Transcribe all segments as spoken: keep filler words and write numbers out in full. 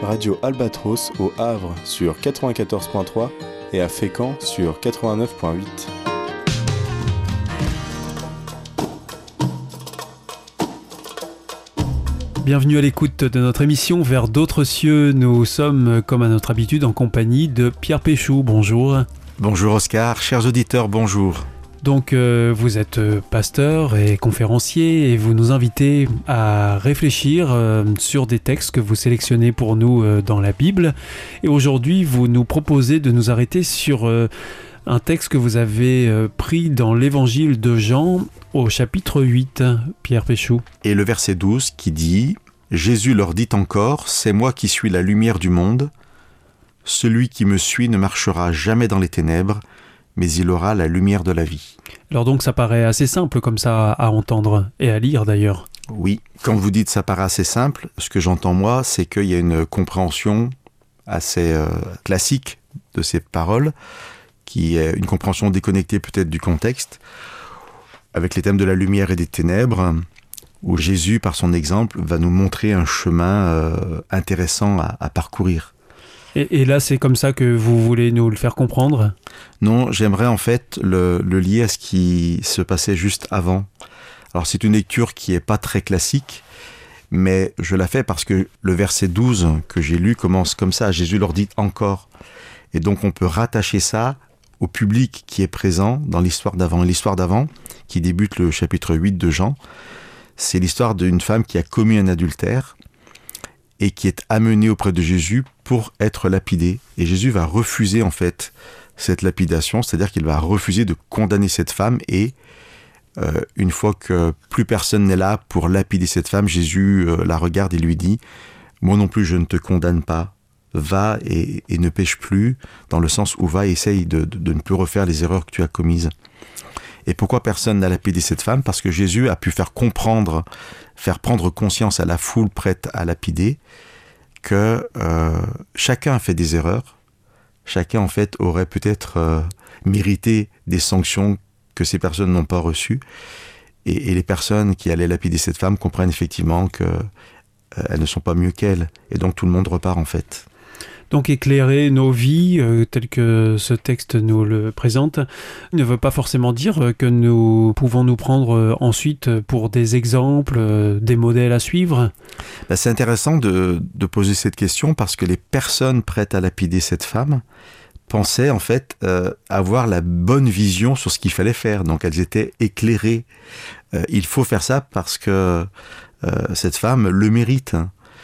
Radio Albatros au Havre sur quatre-vingt-quatorze virgule trois et à Fécamp sur quatre-vingt-neuf virgule huit. Bienvenue à l'écoute de notre émission Vers d'autres cieux. Nous sommes, comme à notre habitude, en compagnie de Pierre Péchou. Bonjour. Bonjour Oscar, chers auditeurs, bonjour. Donc euh, vous êtes pasteur et conférencier et vous nous invitez à réfléchir euh, sur des textes que vous sélectionnez pour nous euh, dans la Bible. Et aujourd'hui, vous nous proposez de nous arrêter sur euh, un texte que vous avez euh, pris dans l'évangile de Jean au chapitre huit, Pierre Péchou. Et le verset douze qui dit « Jésus leur dit encore, c'est moi qui suis la lumière du monde. Celui qui me suit ne marchera jamais dans les ténèbres, mais il aura la lumière de la vie. » Alors donc ça paraît assez simple comme ça à entendre et à lire d'ailleurs. Oui, quand vous dites ça paraît assez simple, ce que j'entends moi, c'est qu'il y a une compréhension assez euh, classique de ces paroles, qui est une compréhension déconnectée peut-être du contexte, avec les thèmes de la lumière et des ténèbres, où Jésus, par son exemple, va nous montrer un chemin euh, intéressant à, à parcourir. Et, et là, c'est comme ça que vous voulez nous le faire comprendre ? Non, j'aimerais en fait le, le lier à ce qui se passait juste avant. Alors c'est une lecture qui n'est pas très classique, mais je la fais parce que le verset douze que j'ai lu commence comme ça, Jésus leur dit encore. Et donc on peut rattacher ça au public qui est présent dans l'histoire d'avant. Et l'histoire d'avant, qui débute le chapitre huit de Jean, c'est l'histoire d'une femme qui a commis un adultère et qui est amenée auprès de Jésus pour être lapidée. Et Jésus va refuser en fait cette lapidation, c'est-à-dire qu'il va refuser de condamner cette femme et euh, une fois que plus personne n'est là pour lapider cette femme, Jésus euh, la regarde et lui dit « Moi non plus je ne te condamne pas, va et, et ne pêche plus, dans le sens où va et essaye de, de, de ne plus refaire les erreurs que tu as commises. » Et pourquoi personne n'a lapidé cette femme ? Parce que Jésus a pu faire comprendre, faire prendre conscience à la foule prête à lapider que euh, chacun a fait des erreurs, chacun en fait aurait peut-être euh, mérité des sanctions que ces personnes n'ont pas reçues, et, et les personnes qui allaient lapider cette femme comprennent effectivement qu'elles euh, ne sont pas mieux qu'elle, et donc tout le monde repart en fait. Donc éclairer nos vies, euh, tel que ce texte nous le présente, ne veut pas forcément dire que nous pouvons nous prendre euh, ensuite pour des exemples, euh, des modèles à suivre. Ben, c'est intéressant de, de poser cette question parce que les personnes prêtes à lapider cette femme pensaient en fait euh, avoir la bonne vision sur ce qu'il fallait faire. Donc elles étaient éclairées. Euh, il faut faire ça parce que euh, cette femme le mérite.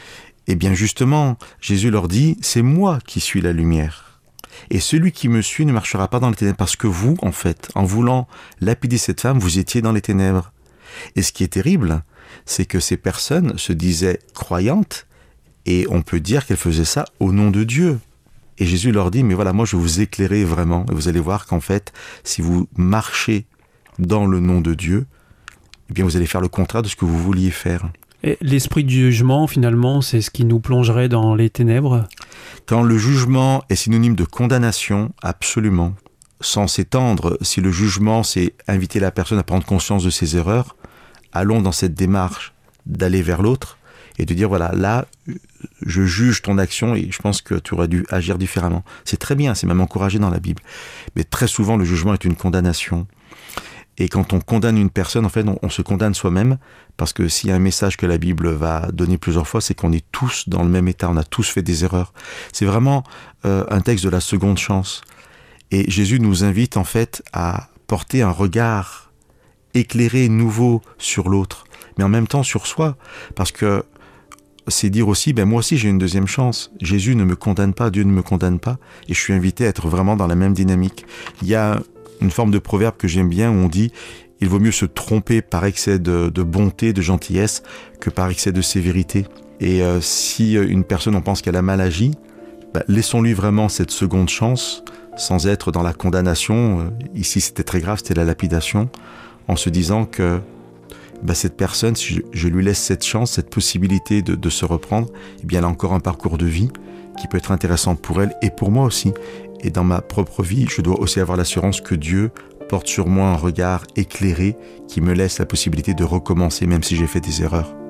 Et bien justement, Jésus leur dit, c'est moi qui suis la lumière. Et celui qui me suit ne marchera pas dans les ténèbres, parce que vous, en fait, en voulant lapider cette femme, vous étiez dans les ténèbres. Et ce qui est terrible, c'est que ces personnes se disaient croyantes, et on peut dire qu'elles faisaient ça au nom de Dieu. Et Jésus leur dit, mais voilà, moi je vais vous éclairer vraiment, et vous allez voir qu'en fait, si vous marchez dans le nom de Dieu, eh bien vous allez faire le contraire de ce que vous vouliez faire. Et l'esprit du jugement, finalement, c'est ce qui nous plongerait dans les ténèbres ? Quand le jugement est synonyme de condamnation, absolument. Sans s'étendre, si le jugement, c'est inviter la personne à prendre conscience de ses erreurs, allons dans cette démarche d'aller vers l'autre et de dire, voilà, là, je juge ton action et je pense que tu aurais dû agir différemment. C'est très bien, c'est même encouragé dans la Bible. Mais très souvent, le jugement est une condamnation. Et quand on condamne une personne, en fait, on, on se condamne soi-même, parce que s'il y a un message que la Bible va donner plusieurs fois, c'est qu'on est tous dans le même état, on a tous fait des erreurs. C'est vraiment euh, un texte de la seconde chance. Et Jésus nous invite, en fait, à porter un regard éclairé, nouveau sur l'autre, mais en même temps sur soi, parce que c'est dire aussi, ben moi aussi j'ai une deuxième chance. Jésus ne me condamne pas, Dieu ne me condamne pas, et je suis invité à être vraiment dans la même dynamique. Il y a une forme de proverbe que j'aime bien où on dit « Il vaut mieux se tromper par excès de, de bonté, de gentillesse, que par excès de sévérité. » Et euh, si une personne, on pense qu'elle a mal agi, bah, laissons-lui vraiment cette seconde chance, sans être dans la condamnation. Ici, c'était très grave, c'était la lapidation, en se disant que bah, cette personne, si je, je lui laisse cette chance, cette possibilité de, de se reprendre, eh bien, elle a encore un parcours de vie qui peut être intéressant pour elle et pour moi aussi. Et dans ma propre vie, je dois aussi avoir l'assurance que Dieu porte sur moi un regard éclairé qui me laisse la possibilité de recommencer même si j'ai fait des erreurs.